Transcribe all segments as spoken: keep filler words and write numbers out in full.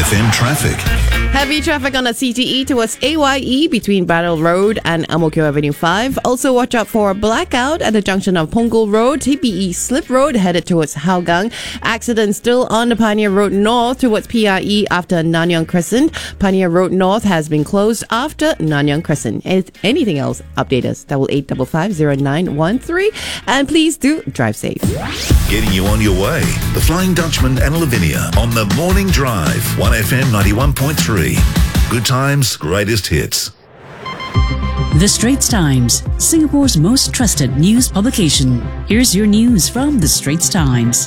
F M traffic. Heavy traffic on the C T E towards A Y E between Battle Road and Ang Mo Kio Avenue five. Also watch out for a blackout at the junction of Punggol Road, T P E Slip Road headed towards Hougang. Accident still on the Pioneer Road North towards P I E after Nanyang Crescent. Pioneer Road North has been closed after Nanyang Crescent. If anything else, update us. Double eight double five zero nine one three. And please do drive safe. Getting you on your way. The Flying Dutchman and Lavinia on the Morning Drive. one F M ninety-one point three. Good times, greatest hits. The Straits Times, Singapore's most trusted news publication. Here's your news from The Straits Times.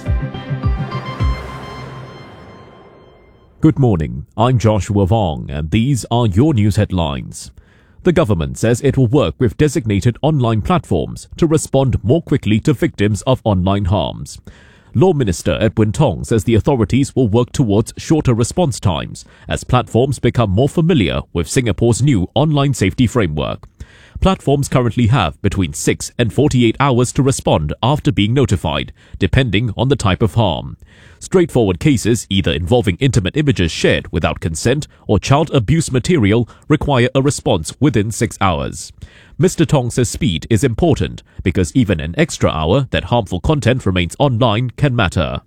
Good morning, I'm Joshua Vong, and these are your news headlines. The government says it will work with designated online platforms to respond more quickly to victims of online harms. Law Minister Edwin Tong says the authorities will work towards shorter response times as platforms become more familiar with Singapore's new online safety framework. Platforms currently have between six and forty-eight hours to respond after being notified, depending on the type of harm. Straightforward cases either involving intimate images shared without consent or child abuse material require a response within six hours. Mister Tong says speed is important because even an extra hour that harmful content remains online can matter.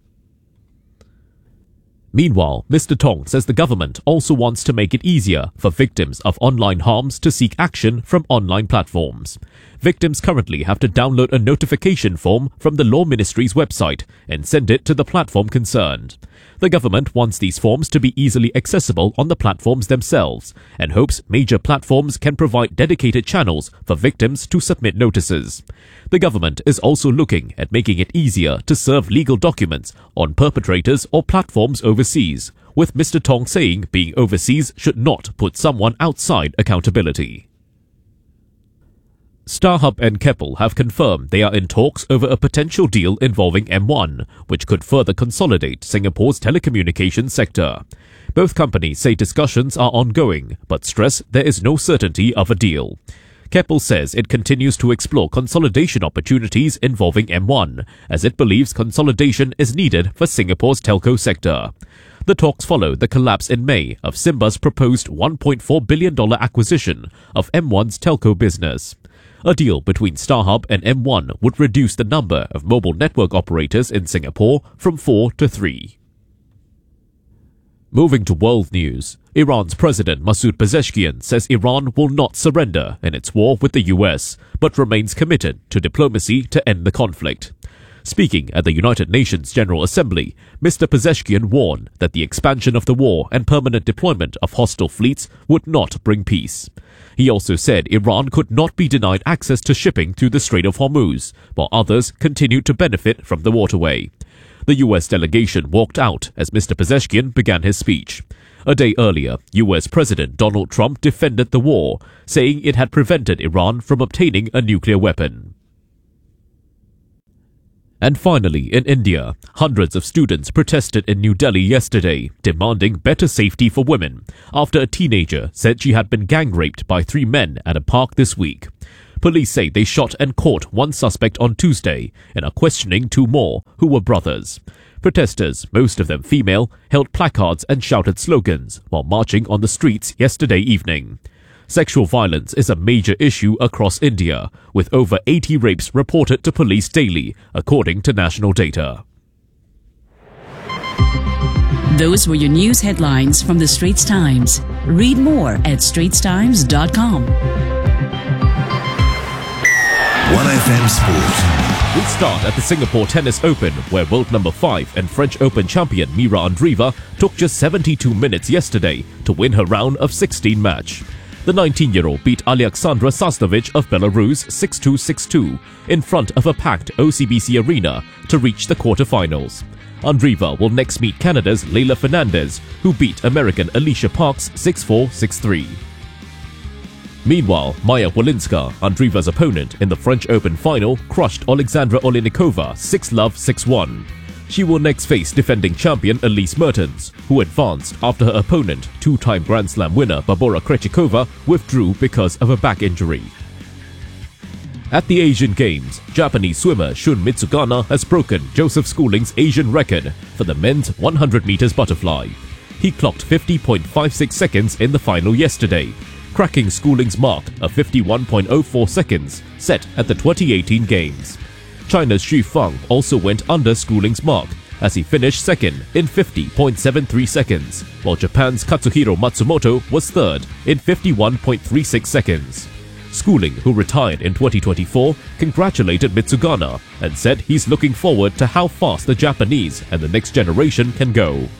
Meanwhile, Mister Tong says the government also wants to make it easier for victims of online harms to seek action from online platforms. Victims currently have to download a notification form from the Law Ministry's website and send it to the platform concerned. The government wants these forms to be easily accessible on the platforms themselves and hopes major platforms can provide dedicated channels for victims to submit notices. The government is also looking at making it easier to serve legal documents on perpetrators or platforms overseas, with Mister Tong saying being overseas should not put someone outside accountability. StarHub and Keppel have confirmed they are in talks over a potential deal involving M one, which could further consolidate Singapore's telecommunications sector. Both companies say discussions are ongoing, but stress there is no certainty of a deal. Keppel says it continues to explore consolidation opportunities involving M one, as it believes consolidation is needed for Singapore's telco sector. The talks follow the collapse in May of Simba's proposed one point four billion dollars acquisition of M one's telco business. A deal between StarHub and M one would reduce the number of mobile network operators in Singapore from four to three. Moving to world news, Iran's President Masoud Pezeshkian says Iran will not surrender in its war with the U S, but remains committed to diplomacy to end the conflict. Speaking at the United Nations General Assembly, Mister Pezeshkian warned that the expansion of the war and permanent deployment of hostile fleets would not bring peace. He also said Iran could not be denied access to shipping through the Strait of Hormuz, while others continued to benefit from the waterway. The U S delegation walked out as Mister Pezeshkian began his speech. A day earlier, U S President Donald Trump defended the war, saying it had prevented Iran from obtaining a nuclear weapon. And finally, in India, hundreds of students protested in New Delhi yesterday, demanding better safety for women, after a teenager said she had been gang-raped by three men at a park this week. Police say they shot and caught one suspect on Tuesday and are questioning two more, who were brothers. Protesters, most of them female, held placards and shouted slogans while marching on the streets yesterday evening. Sexual violence is a major issue across India, with over eighty rapes reported to police daily, according to national data. Those were your news headlines from The Straits Times. Read more at straits times dot com. one F M Sport. We'll start at the Singapore Tennis Open, where world number five and French Open champion Mira Andreeva took just seventy-two minutes yesterday to win her round of sixteen match. The nineteen-year-old beat Alexandra Sasnovich of Belarus six two six two in front of a packed O C B C arena to reach the quarterfinals. Andreeva will next meet Canada's Leylah Fernandez, who beat American Alicia Parks six four six three. Meanwhile, Maya Wolinska, Andreeva's opponent in the French Open final, crushed Alexandra Olenikova six love six one. She will next face defending champion Elise Mertens, who advanced after her opponent, two-time Grand Slam winner Barbora Krejcikova, withdrew because of a back injury. At the Asian Games, Japanese swimmer Shun Mitsugana has broken Joseph Schooling's Asian record for the men's one hundred meters butterfly. he clocked fifty point five six seconds in the final yesterday, cracking Schooling's mark of fifty-one point oh four seconds set at the twenty eighteen Games. China's Xu Feng also went under Schooling's mark as he finished second in fifty point seven three seconds, while Japan's Katsuhiro Matsumoto was third in fifty-one point three six seconds. Schooling, who retired in twenty twenty-four, congratulated Mitsugana and said he's looking forward to how fast the Japanese and the next generation can go.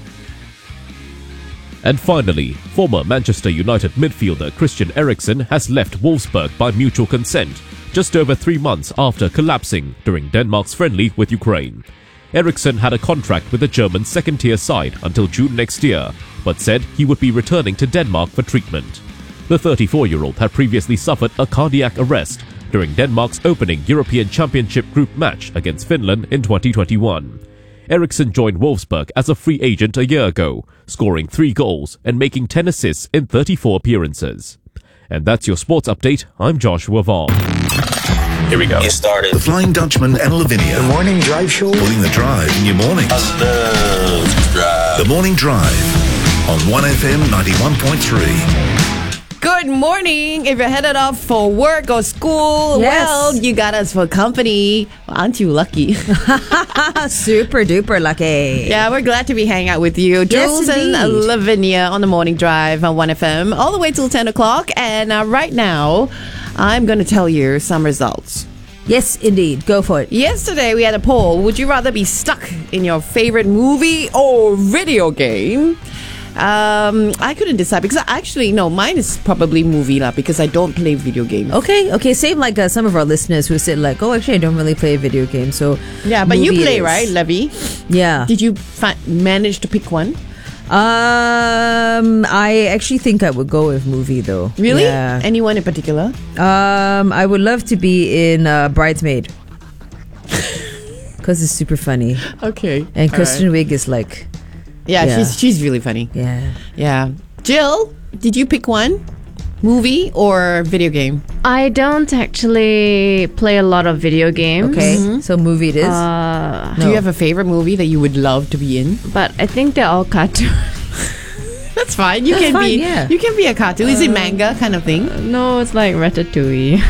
And finally, former Manchester United midfielder Christian Eriksen has left Wolfsburg by mutual consent, just over three months after collapsing during Denmark's friendly with Ukraine. Eriksen had a contract with the German second-tier side until June next year, but said he would be returning to Denmark for treatment. The thirty-four-year-old had previously suffered a cardiac arrest during Denmark's opening European Championship group match against Finland in twenty twenty-one. Eriksen joined Wolfsburg as a free agent a year ago, scoring three goals and making ten assists in thirty-four appearances. And that's your sports update. I'm Joshua Vaughn. Here we go. Get started. The Flying Dutchman and Lavinia. The Morning Drive Show. Putting the drive in your mornings. I love drive. The Morning Drive on one F M ninety-one point three. Good morning. If you're headed off for work or school, Yes. well, you got us for company. Aren't you lucky? Super duper lucky. Yeah, we're glad to be hanging out with you. Yes, Jules and indeed. Lavinia on the morning drive on one F M all the way till ten o'clock. And uh, right now, I'm going to tell you some results. Yes, indeed. Go for it. Yesterday, we had a poll. Would you rather be stuck in your favorite movie or video game? Um, I couldn't decide because I actually, no, mine is probably movie lah because I don't play video games. Okay, okay. Same like uh, some of our listeners who said like, oh, actually, I don't really play video games. So Yeah, but you movie it play, is. right, Levy? Yeah. Did you fi- manage to pick one? Um, I actually think I would go with movie though. Really? Yeah. Anyone in particular? Um, I would love to be in uh, Bridesmaid because it's super funny, Okay. and All Kristen right. Wiig is like, Yeah, Yeah. she's she's really funny. yeah. Yeah. Jill, did you pick one? Movie or video game? I don't actually play a lot of video games. Okay, so movie it is. Uh, Do you have a favorite movie that you would love to be in? but I think they're all cartoon. That's fine. You That's can fine, be yeah. you can be a cartoon. Is it manga kind of thing? No, it's like Ratatouille.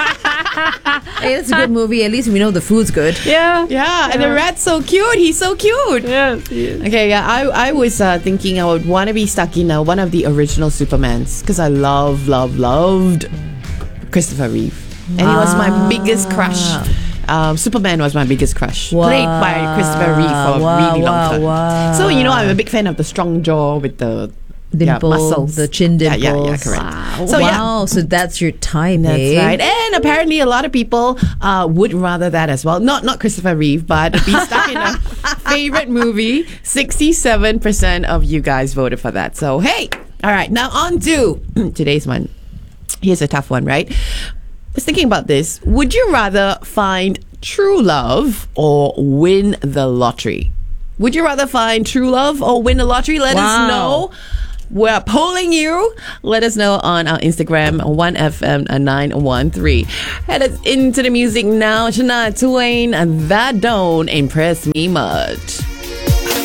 Hey, that's a good movie. At least we know the food's good. yeah. Yeah, and the rat's so cute. He's so cute. Yes, yes. Okay, yeah, I I was uh, thinking I would want to be stuck in uh, one of the original Supermans because I love, love, loved Christopher Reeve, and he was my biggest crush. Um, Superman was my biggest crush, Wow. played by Christopher Reeve for a Wow, really long wow, time. wow. So you know, I'm a big fan of the strong jaw with the Dimple, yeah, muscles, the chin Yeah, yeah, yeah, dimples. correct. Wow. So yeah. wow, so that's your type, That's eh? right, and apparently a lot of people uh, would rather that as well. Not not Christopher Reeve, but be stuck in a favorite movie. Sixty-seven percent of you guys voted for that. So hey, all right, now on to today's one. Here's a tough one, right? I was thinking about this. Would you rather find true love or win the lottery? Would you rather find true love or win the lottery? Let us Wow. know. We're polling you. Let us know on our Instagram, one F M nine one three. Head us into the music now. Shania Twain, and that don't impress me much.